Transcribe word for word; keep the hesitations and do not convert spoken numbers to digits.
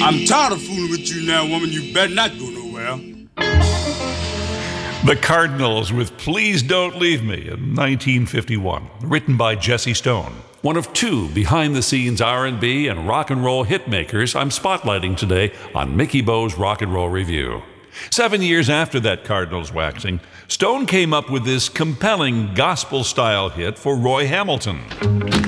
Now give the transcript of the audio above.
I'm tired of fooling with you now, woman. You better not go nowhere. The Cardinals with Please Don't Leave Me in nineteen fifty-one, written by Jesse Stone. One of two behind-the-scenes R and B and rock and roll hitmakers I'm spotlighting today on Mickey Bo's Rock and Roll Review. Seven years after that Cardinals waxing, Stone came up with this compelling gospel-style hit for Roy Hamilton.